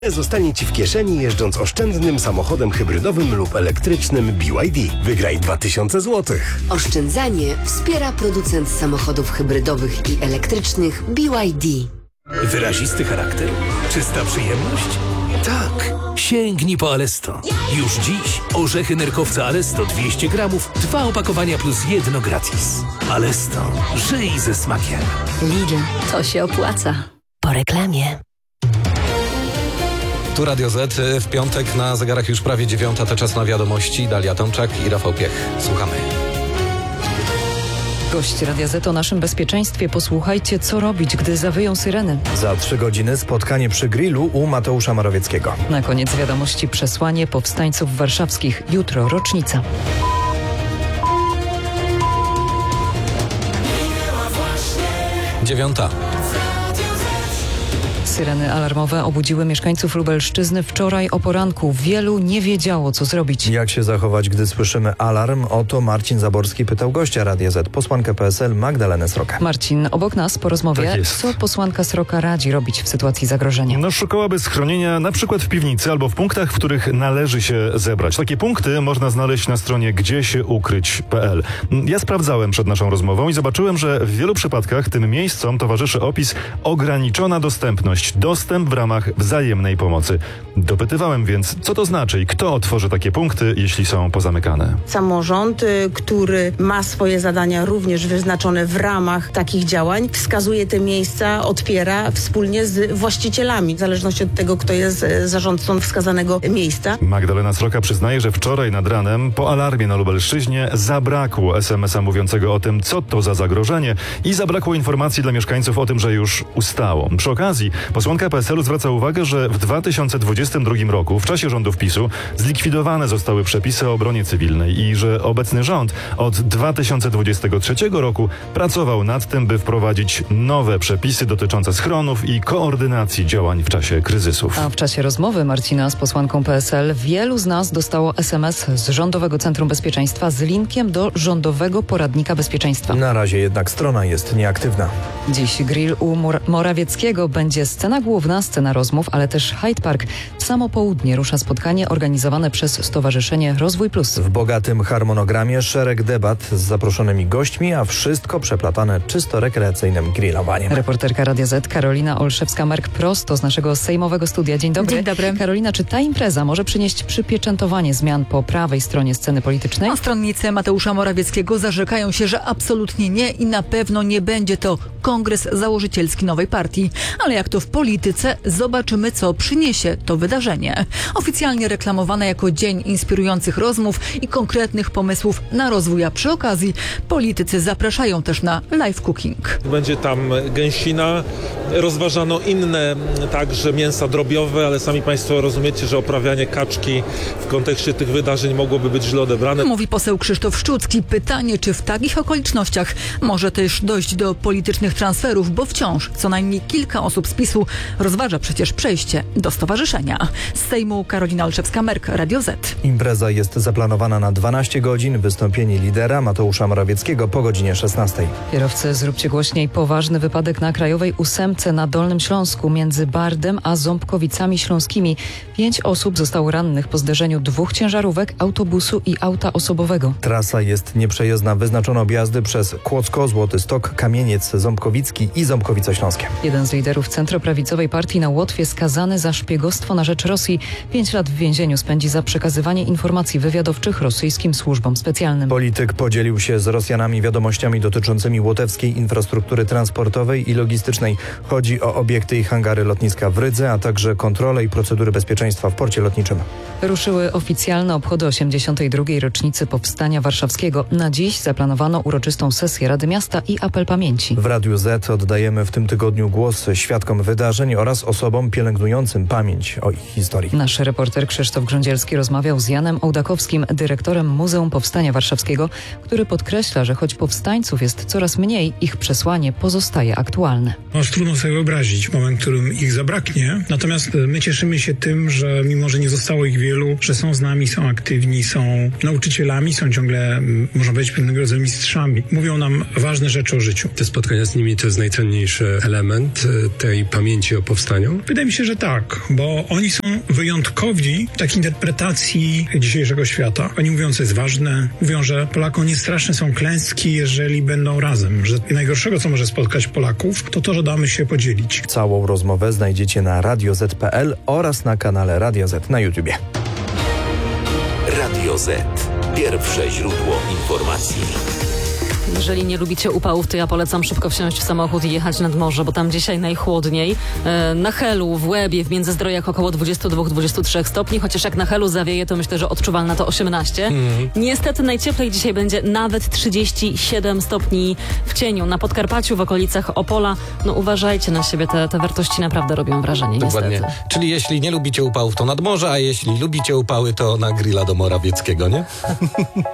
Zostanie Ci w kieszeni, jeżdżąc oszczędnym samochodem hybrydowym lub elektrycznym BYD. Wygraj 2000 zł. Oszczędzanie wspiera producent samochodów hybrydowych i elektrycznych BYD. Wyrazisty charakter? Czysta przyjemność? Tak. Sięgnij po Alesto. Już dziś orzechy nerkowca Alesto 200 gramów, 2 opakowania plus 1 gratis. Alesto. Żyj ze smakiem. Lidl, to się opłaca. Po reklamie. Tu Radio Z. W piątek na zegarach już prawie 9, to czas na wiadomości. Dalia Tomczak i Rafał Piech. Słuchamy. Gość Radia Z o naszym bezpieczeństwie. Posłuchajcie, co robić, gdy zawyją syreny. Za 3 godziny spotkanie przy grillu u Mateusza Morawieckiego. Na koniec wiadomości przesłanie powstańców warszawskich. Jutro rocznica. Dziewiąta. Syreny alarmowe obudziły mieszkańców Lubelszczyzny wczoraj o poranku. Wielu nie wiedziało, co zrobić. Jak się zachować, gdy słyszymy alarm? O to Marcin Zaborski pytał gościa Radia Z, posłankę PSL Magdalenę Srokę. Marcin, obok nas po rozmowie. Tak jest. Co posłanka Sroka radzi robić w sytuacji zagrożenia? Szukałaby schronienia na przykład w piwnicy albo w punktach, w których należy się zebrać. Takie punkty można znaleźć na stronie gdziesiukryć.pl. Ja sprawdzałem przed naszą rozmową i zobaczyłem, że w wielu przypadkach tym miejscom towarzyszy opis ograniczona dostępność. Dostęp w ramach wzajemnej pomocy. Dopytywałem więc, co to znaczy i kto otworzy takie punkty, jeśli są pozamykane. Samorząd, który ma swoje zadania również wyznaczone w ramach takich działań, wskazuje te miejsca, odpiera wspólnie z właścicielami, w zależności od tego, kto jest zarządcą wskazanego miejsca. Magdalena Sroka przyznaje, że wczoraj nad ranem po alarmie na Lubelszczyźnie zabrakło SMS-a mówiącego o tym, co to za zagrożenie i zabrakło informacji dla mieszkańców o tym, że już ustało. Przy okazji posłanka PSL-u zwraca uwagę, że w 2022 roku, w czasie rządów PiS-u, zlikwidowane zostały przepisy o obronie cywilnej i że obecny rząd od 2023 roku pracował nad tym, by wprowadzić nowe przepisy dotyczące schronów i koordynacji działań w czasie kryzysów. A w czasie rozmowy Marcina z posłanką PSL wielu z nas dostało SMS z Rządowego Centrum Bezpieczeństwa z linkiem do Rządowego Poradnika Bezpieczeństwa. Na razie jednak strona jest nieaktywna. Dziś grill u Morawieckiego będzie scena główna, scena rozmów, ale też Hyde Park. W samo południe rusza spotkanie organizowane przez Stowarzyszenie Rozwój Plus. W bogatym harmonogramie szereg debat z zaproszonymi gośćmi, a wszystko przeplatane czysto rekreacyjnym grillowaniem. Reporterka Radia Z Karolina Olszewska-Merk prosto z naszego sejmowego studia. Dzień dobry. Dzień dobry. Karolina, czy ta impreza może przynieść przypieczętowanie zmian po prawej stronie sceny politycznej? Stronnicy Mateusza Morawieckiego zarzekają się, że absolutnie nie i na pewno nie będzie to kongres założycielski nowej partii. Ale jak to w polityce, zobaczymy, co przyniesie to wydarzenie. Oficjalnie reklamowane jako dzień inspirujących rozmów i konkretnych pomysłów na rozwój, a przy okazji politycy zapraszają też na live cooking. Będzie tam gęsina, rozważano inne także mięsa drobiowe, ale sami Państwo rozumiecie, że oprawianie kaczki w kontekście tych wydarzeń mogłoby być źle odebrane. Mówi poseł Krzysztof Szczucki. Pytanie, czy w takich okolicznościach może też dojść do politycznych transferów, bo wciąż co najmniej kilka osób z PiS-u rozważa przecież przejście do stowarzyszenia. Z Sejmu Karolina Olszewska-Merk, Radio Z. Impreza jest zaplanowana na 12 godzin. Wystąpienie lidera Mateusza Morawieckiego po godzinie 16. Kierowcy, zróbcie głośniej. Poważny wypadek na Krajowej 8 na Dolnym Śląsku między Bardem a Ząbkowicami Śląskimi. 5 osób zostało rannych po zderzeniu 2 ciężarówek, autobusu i auta osobowego. Trasa jest nieprzejezdna. Wyznaczono objazdy przez Kłodzko, Złoty Stok, Kamieniec Ząbkowicki i Ząbkowice Śląskie. Jeden z liderów centroprawicowej partii na Łotwie skazany za szpiegostwo na rzecz Rosji. 5 lat w więzieniu spędzi za przekazywanie informacji wywiadowczych rosyjskim służbom specjalnym. Polityk podzielił się z Rosjanami wiadomościami dotyczącymi łotewskiej infrastruktury transportowej i logistycznej. Chodzi o obiekty i hangary lotniska w Rydze, a także kontrolę i procedury bezpieczeństwa w porcie lotniczym. Ruszyły oficjalne obchody 82. rocznicy Powstania Warszawskiego. Na dziś zaplanowano uroczystą sesję Rady Miasta i apel pamięci. W Radiu Z oddajemy w tym tygodniu głos świadkom wydarzeń oraz osobom pielęgnującym pamięć o ich historii. Nasz reporter Krzysztof Grządzielski rozmawiał z Janem Ołdakowskim, dyrektorem Muzeum Powstania Warszawskiego, który podkreśla, że choć powstańców jest coraz mniej, ich przesłanie pozostaje aktualne. Trudno sobie wyobrazić moment, w którym ich zabraknie. Natomiast my cieszymy się tym, że mimo, że nie zostało ich wielu, że są z nami, są aktywni, są nauczycielami, są ciągle, można powiedzieć, pewnego rodzaju mistrzami. Mówią nam ważne rzeczy o życiu. Te spotkania z nimi to jest najcenniejszy element tej pamięci pamięci o powstaniu? Wydaje mi się, że tak, bo oni są wyjątkowi w takiej interpretacji dzisiejszego świata. Oni mówią, co jest ważne, mówią, że Polakom nie straszne są klęski, jeżeli będą razem, że najgorszego, co może spotkać Polaków, to to, że damy się podzielić. Całą rozmowę znajdziecie na radioz.pl oraz na kanale Radio Z na YouTubie. Radio Z. Pierwsze źródło informacji. Jeżeli nie lubicie upałów, to ja polecam szybko wsiąść w samochód i jechać nad morze, bo tam dzisiaj najchłodniej. Na Helu, w Łebie, w Międzyzdrojach około 22-23 stopni, chociaż jak na Helu zawieje, to myślę, że odczuwalna to 18. Niestety najcieplej dzisiaj będzie nawet 37 stopni w cieniu. Na Podkarpaciu, w okolicach Opola, no uważajcie na siebie, te wartości naprawdę robią wrażenie, Dokładnie. niestety. Czyli jeśli nie lubicie upałów, to nad morze, a jeśli lubicie upały, to na grilla do Morawieckiego, nie?